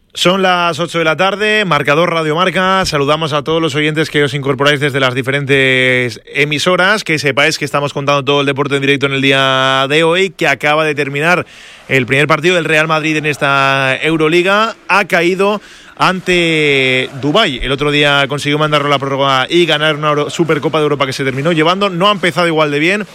Son las 8 de la tarde, marcador Radio Marca. Saludamos a todos los oyentes que os incorporáis desde las diferentes emisoras. Que sepáis que estamos contando todo el deporte en directo en el día de hoy, que acaba de terminar el primer partido del Real Madrid en esta Euroliga. Ha caído ante Dubái. El otro día consiguió mandarlo a la prórroga y ganar una Supercopa de Europa que se terminó llevando. No ha empezado igual de bien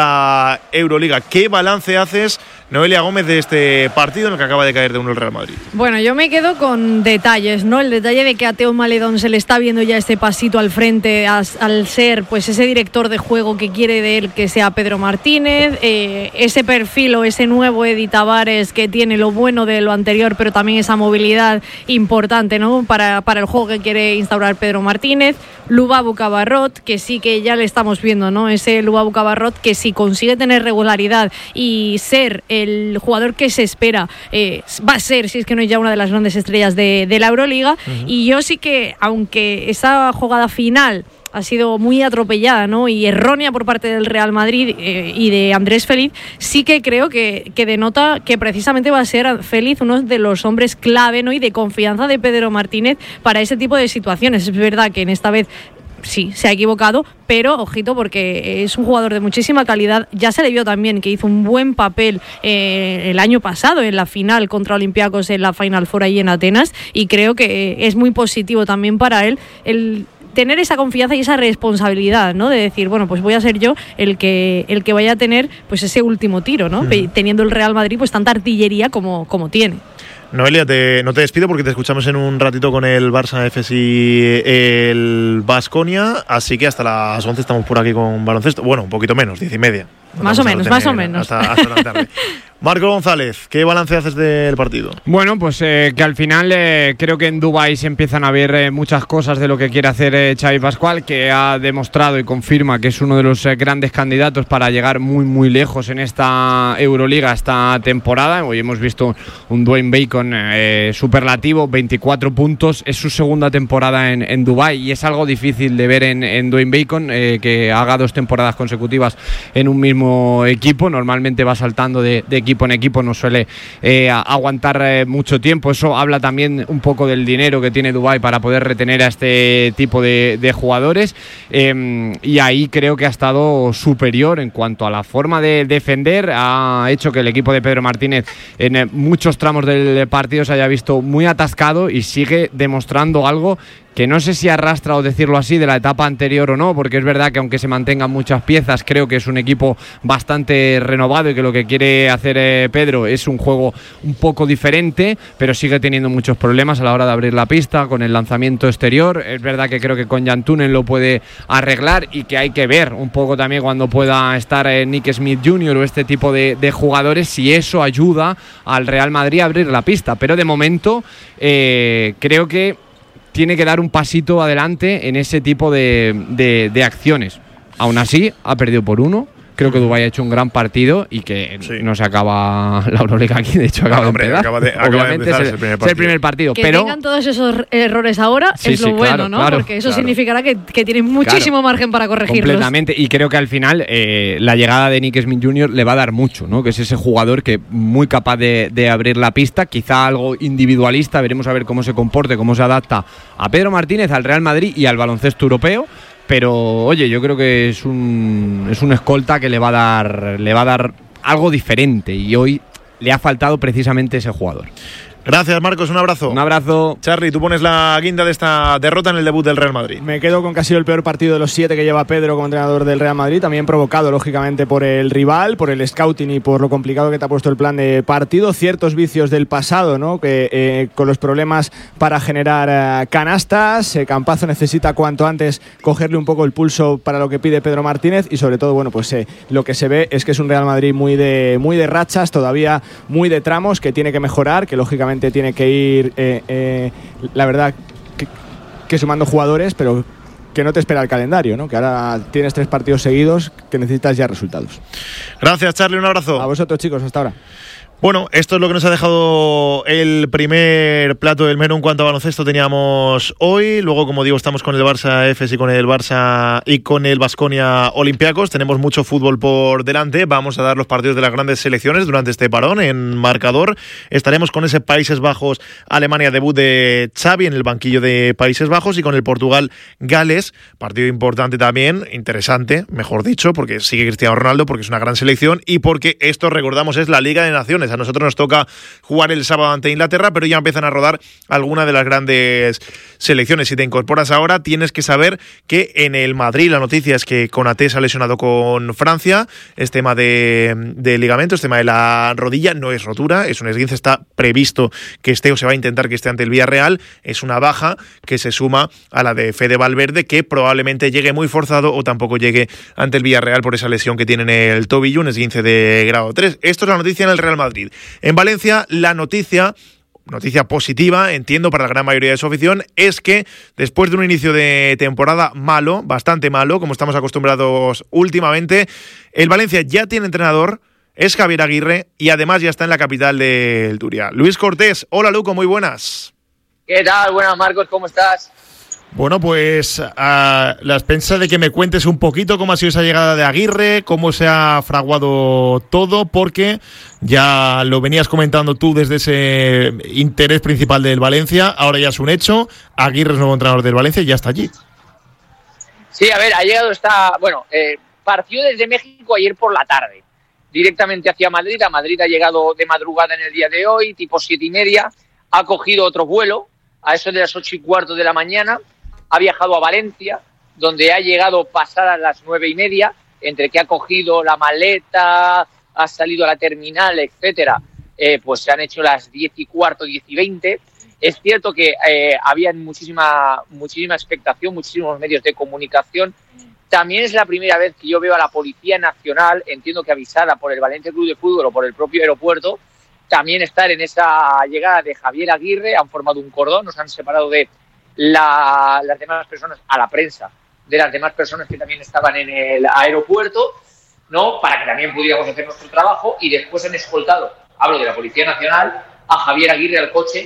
la Euroliga. ¿Qué balance haces, Noelia Gómez, de este partido en el que acaba de caer de 1 el Real Madrid? Bueno, yo me quedo con detalles, ¿no? El detalle de que a Theo Maledón se le está viendo ya este pasito al frente al ser pues ese director de juego que quiere de él que sea Pedro Martínez, ese perfil o ese nuevo Edi Tavares que tiene lo bueno de lo anterior, pero también esa movilidad importante, ¿no? Para el juego que quiere instaurar Pedro Martínez. Lubabu Cabarrot, que sí que ya le estamos viendo, ¿no? Ese Lubabu Cabarrot que si consigue tener regularidad y ser el jugador que se espera, va a ser, si es que no es ya una de las grandes estrellas de la Euroliga. Uh-huh. Y yo sí que, aunque esa jugada final ha sido muy atropellada, ¿no? Y errónea por parte del Real Madrid y de Andrés Feliz, sí que creo que denota que precisamente va a ser Feliz uno de los hombres clave, ¿no? Y de confianza de Pedro Martínez para ese tipo de situaciones. Es verdad que en esta vez sí, se ha equivocado, pero ojito porque es un jugador de muchísima calidad. Ya se le vio también que hizo un buen papel el año pasado en la final contra Olympiacos en la Final Four ahí en Atenas, y creo que es muy positivo también para él el tener esa confianza y esa responsabilidad, ¿no? De decir, bueno, pues voy a ser yo el que vaya a tener pues ese último tiro, ¿no? Teniendo el Real Madrid pues tanta artillería como tiene. Noelia, no te despido porque te escuchamos en un ratito con el Barça Efes y el Baskonia, así que hasta las 11 estamos por aquí con baloncesto. Bueno, un poquito menos, 10:30. Más o menos. Hasta la tarde. Marco González, ¿qué balance haces del partido? Bueno, pues que al final creo que en Dubái se empiezan a ver muchas cosas de lo que quiere hacer Xavi Pascual, que ha demostrado y confirma que es uno de los grandes candidatos para llegar muy muy lejos en esta Euroliga esta temporada. Hoy hemos visto un Dwayne Bacon superlativo, 24 puntos, es su segunda temporada en Dubái y es algo difícil de ver en Dwayne Bacon, que haga 2 temporadas consecutivas en un mismo equipo. Normalmente va saltando de equipo en equipo, no suele aguantar mucho tiempo. Eso habla también un poco del dinero que tiene Dubái para poder retener a este tipo de jugadores, y ahí creo que ha estado superior en cuanto a la forma de defender. Ha hecho que el equipo de Pedro Martínez en muchos tramos del partido se haya visto muy atascado y sigue demostrando algo que no sé si arrastra, o decirlo así, de la etapa anterior o no, porque es verdad que aunque se mantengan muchas piezas, creo que es un equipo bastante renovado y que lo que quiere hacer Pedro es un juego un poco diferente, pero sigue teniendo muchos problemas a la hora de abrir la pista con el lanzamiento exterior. Es verdad que creo que con Jan Tunen lo puede arreglar y que hay que ver un poco también cuando pueda estar Nick Smith Jr. o este tipo de jugadores, si eso ayuda al Real Madrid a abrir la pista, pero de momento creo que tiene que dar un pasito adelante en ese tipo de acciones. Aún así, ha perdido por 1. Creo que Dubái ha hecho un gran partido y que no se acaba la Euroliga aquí. De hecho, acaba de empezar. Obviamente es el primer partido. Que pero tengan todos esos errores ahora es lo bueno, claro, ¿no? Claro, porque eso significará que tienen muchísimo margen para corregirlos. Completamente. Y creo que al final la llegada de Nick Smith Jr. le va a dar mucho, ¿no? Que es ese jugador que muy capaz de abrir la pista, quizá algo individualista. Veremos a ver cómo se comporte, cómo se adapta a Pedro Martínez, al Real Madrid y al baloncesto europeo. Pero, oye, yo creo que es un escolta que le va a dar algo diferente, y hoy le ha faltado precisamente ese jugador. Gracias, Marcos, un abrazo. Un abrazo. Charly, tú pones la guinda de esta derrota en el debut del Real Madrid. Me quedo con que ha sido el peor partido de los 7 que lleva Pedro como entrenador del Real Madrid, también provocado lógicamente por el rival, por el scouting y por lo complicado que te ha puesto el plan de partido, ciertos vicios del pasado, ¿no? Que con los problemas para generar canastas, Campazzo necesita cuanto antes cogerle un poco el pulso para lo que pide Pedro Martínez, y sobre todo, bueno, pues lo que se ve es que es un Real Madrid muy de rachas, todavía muy de tramos, que tiene que mejorar, que lógicamente tiene que ir, la verdad, que sumando jugadores, pero que no te espera el calendario, ¿no? Que ahora tienes 3 partidos seguidos que necesitas ya resultados. Gracias, Charly, un abrazo. A vosotros, chicos, hasta ahora. Bueno, esto es lo que nos ha dejado el primer plato del menú en cuanto a baloncesto teníamos hoy. Luego, como digo, estamos con el Barça Efes y con el Barça y con el Baskonia Olympiacos. Tenemos mucho fútbol por delante. Vamos a dar los partidos de las grandes selecciones durante este parón en marcador. Estaremos con ese Países Bajos-Alemania, debut de Xavi en el banquillo de Países Bajos, y con el Portugal-Gales, partido importante también, interesante, mejor dicho, porque sigue Cristiano Ronaldo, porque es una gran selección y porque esto, recordamos, es la Liga de Naciones. A nosotros nos toca jugar el sábado ante Inglaterra, pero ya empiezan a rodar algunas de las grandes selecciones. Si te incorporas ahora, tienes que saber que en el Madrid la noticia es que Konaté se ha lesionado con Francia. Es tema de ligamento, es tema de la rodilla, no es rotura, es un esguince, está previsto que esté o se va a intentar que esté ante el Villarreal. Es una baja que se suma a la de Fede Valverde, que probablemente llegue muy forzado o tampoco llegue ante el Villarreal por esa lesión que tiene en el tobillo, un esguince de grado 3. Esto es la noticia en el Real Madrid. En Valencia, la noticia positiva, entiendo, para la gran mayoría de su afición, es que después de un inicio de temporada malo, bastante malo, como estamos acostumbrados últimamente, el Valencia ya tiene entrenador, es Javier Aguirre, y además ya está en la capital del Turia. Luis Cortés, hola Luco, muy buenas. ¿Qué tal? Buenas, Marcos, ¿cómo estás? Bueno, pues a la expensa de que me cuentes un poquito cómo ha sido esa llegada de Aguirre, cómo se ha fraguado todo, porque ya lo venías comentando tú desde ese interés principal del Valencia, ahora ya es un hecho, Aguirre es nuevo entrenador del Valencia y ya está allí. Sí, a ver, ha llegado partió desde México ayer por la tarde, directamente hacia Madrid. A Madrid ha llegado de madrugada en el día de hoy, tipo 7:30, ha cogido otro vuelo a eso de las 8:15 de la mañana, ha viajado a Valencia, donde ha llegado pasadas las 9:30, entre que ha cogido la maleta, ha salido a la terminal, etcétera, pues se han hecho las 10:15, 10:20. Es cierto que había muchísima expectación, muchísimos medios de comunicación. También es la primera vez que yo veo a la Policía Nacional, entiendo que avisada por el Valencia Club de Fútbol o por el propio aeropuerto, también estar en esa llegada de Javier Aguirre. Han formado un cordón, nos han separado de las demás personas, a la prensa, de las demás personas que también estaban en el aeropuerto, ¿no? Para que también pudiéramos hacer nuestro trabajo, y después han escoltado, hablo de la Policía Nacional, a Javier Aguirre al coche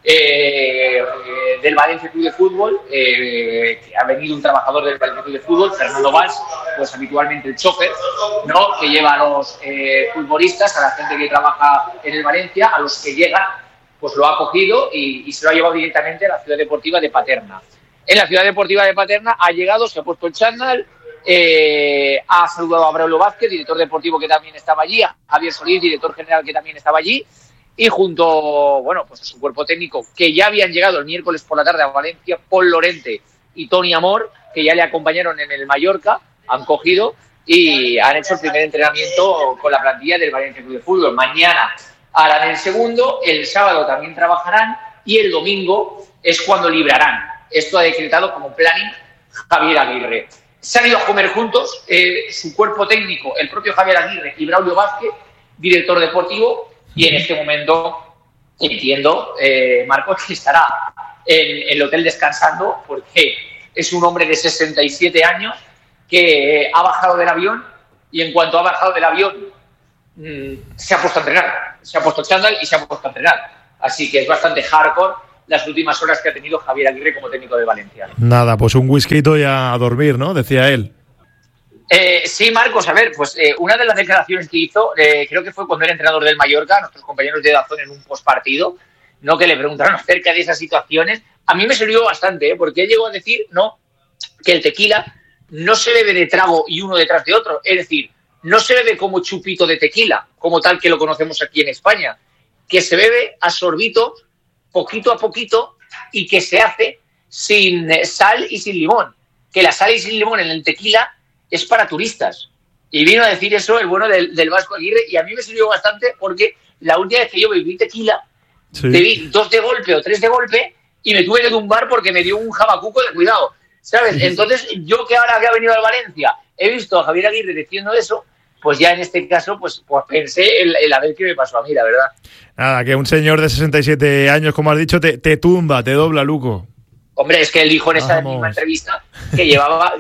del Valencia Club de Fútbol, que ha venido un trabajador del Valencia Club de Fútbol, Fernando Valls, pues habitualmente el chofer, ¿no? Que lleva a los futbolistas, a la gente que trabaja en el Valencia, a los que llegan, pues lo ha cogido y se lo ha llevado directamente a la Ciudad Deportiva de Paterna. En la Ciudad Deportiva de Paterna ha llegado, se ha puesto el chándal, ha saludado a Braulio Vázquez, director deportivo, que también estaba allí, a Javier Solís, director general, que también estaba allí, y junto, bueno, pues a su cuerpo técnico, que ya habían llegado el miércoles por la tarde a Valencia, Paul Lorente y Toni Amor, que ya le acompañaron en el Mallorca, han cogido y han hecho el primer entrenamiento con la plantilla del Valencia Club de Fútbol. Mañana harán el segundo, el sábado también trabajarán y el domingo es cuando librarán. Esto ha decretado como planning Javier Aguirre. Se han ido a comer juntos, su cuerpo técnico, el propio Javier Aguirre y Braulio Vázquez, director deportivo, y en este momento entiendo, Marcos, que estará en el hotel descansando, porque es un hombre de 67 años que ha bajado del avión, y en cuanto ha bajado del avión se ha puesto a entrenar, se ha puesto chándal y se ha puesto a entrenar. Así que es bastante hardcore las últimas horas que ha tenido Javier Aguirre como técnico de Valencia. Nada, pues un whisky y a dormir, ¿no? Decía él. Sí, Marcos, a ver, pues una de las declaraciones que hizo, creo que fue cuando era entrenador del Mallorca, nuestros compañeros de Dazón, en un postpartido, ¿no? Que le preguntaron acerca de esas situaciones. A mí me sirvió bastante, porque él llegó a decir, no, que el tequila no se bebe de trago y uno detrás de otro. Es decir, no se bebe como chupito de tequila, como tal que lo conocemos aquí en España, que se bebe a sorbitos, poquito a poquito, y que se hace sin sal y sin limón. Que la sal y sin limón en el tequila es para turistas. Y vino a decir eso el bueno del Vasco Aguirre, y a mí me sirvió bastante, porque la última vez que yo bebí tequila, sí, bebí 2 de golpe o 3 de golpe, y me tuve que tumbar porque me dio un jabacuco de cuidado, ¿sabes? Entonces, yo que ahora que ha venido al Valencia, he visto a Javier Aguirre diciendo eso, pues ya en este caso, pues pensé en a ver qué me pasó a mí, la verdad. Nada, que un señor de 67 años, como has dicho, te tumba, te dobla, Luco. Hombre, es que él dijo en esta misma entrevista que llevaba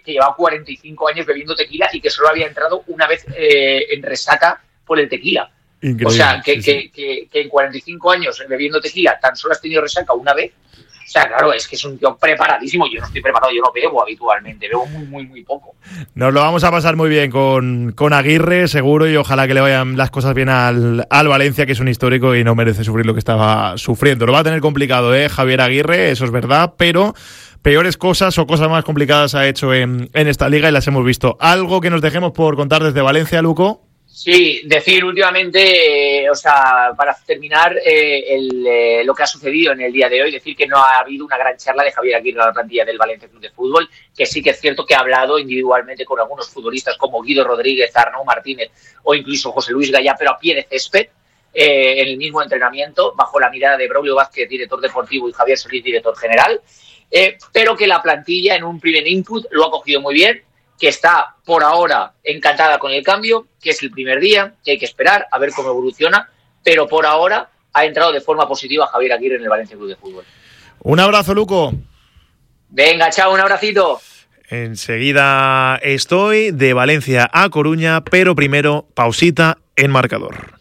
45 años bebiendo tequila y que solo había entrado una vez en resaca por el tequila. Increíble, o sea, sí. que en 45 años bebiendo tequila tan solo has tenido resaca una vez. O sea, claro, es que es un tío preparadísimo. Yo no estoy preparado, yo no bebo habitualmente, bebo muy poco. Nos lo vamos a pasar muy bien con Aguirre, seguro, y ojalá que le vayan las cosas bien al Valencia, que es un histórico y no merece sufrir lo que estaba sufriendo. Lo va a tener complicado, Javier Aguirre, eso es verdad, pero peores cosas o cosas más complicadas ha hecho en esta liga y las hemos visto. ¿Algo que nos dejemos por contar desde Valencia, Luco? Sí, decir últimamente, o sea, para terminar lo que ha sucedido en el día de hoy, decir que no ha habido una gran charla de Javier Aguirre a la plantilla del Valencia Club de Fútbol, que sí que es cierto que ha hablado individualmente con algunos futbolistas como Guido Rodríguez, Arnau Martínez o incluso José Luis Gallá, pero a pie de césped, en el mismo entrenamiento, bajo la mirada de Braulio Vázquez, director deportivo, y Javier Solís, director general, pero que la plantilla en un primer input lo ha cogido muy bien, que está por ahora encantada con el cambio, que es el primer día, que hay que esperar a ver cómo evoluciona, pero por ahora ha entrado de forma positiva Javier Aguirre en el Valencia Club de Fútbol. Un abrazo, Luco. Venga, chao, un abracito. Enseguida estoy de Valencia a Coruña, pero primero pausita en marcador.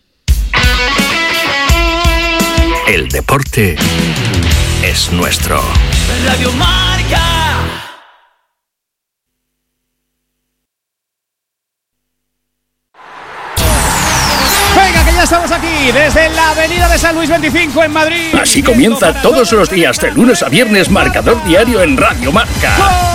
El deporte es nuestro. Radio Marca. Venga, que ya estamos aquí, desde la avenida de San Luis 25 en Madrid. Así comienza todos los días, de lunes a viernes, Marcador Diario en Radio Marca.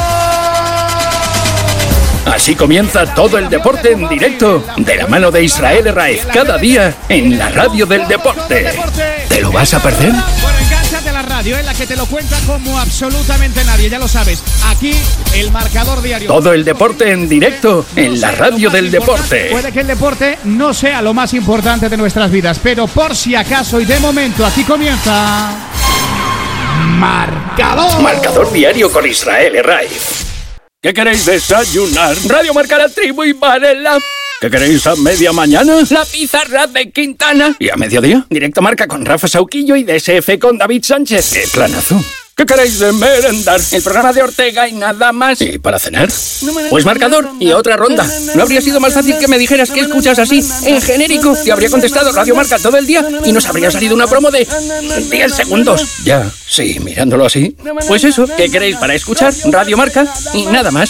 Así comienza todo el deporte en directo, de la mano de Israel Herráez, cada día en la radio del deporte. ¿Te lo vas a perder? Bueno, engánchate a la radio, la que te lo cuenta como absolutamente nadie, ya lo sabes. Aquí, el Marcador Diario. Todo el deporte en directo, en la radio del deporte. Puede que el deporte no sea lo más importante de nuestras vidas, pero por si acaso y de momento, aquí comienza... Marcador. Marcador Diario con Israel Herráez. ¿Qué queréis desayunar? Radio Marca, La Tribu y Varela. ¿Qué queréis a media mañana? La pizarra de Quintana. ¿Y a mediodía? Directo Marca con Rafa Sauquillo y DSF con David Sánchez. ¡Qué planazo! ¿Qué queréis de merendar? El programa de Ortega y nada más. ¿Y para cenar? Pues Marcador y otra ronda. ¿No habría sido más fácil que me dijeras que escuchas así, en genérico? Te habría contestado Radio Marca todo el día y nos habría salido una promo de 10 segundos. Ya, sí, mirándolo así. Pues eso, ¿qué queréis para escuchar? Radio Marca y nada más.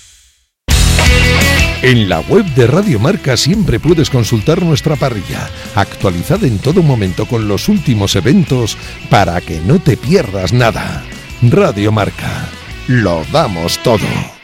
En la web de Radio Marca siempre puedes consultar nuestra parrilla, actualizada en todo momento con los últimos eventos para que no te pierdas nada. Radio Marca, lo damos todo.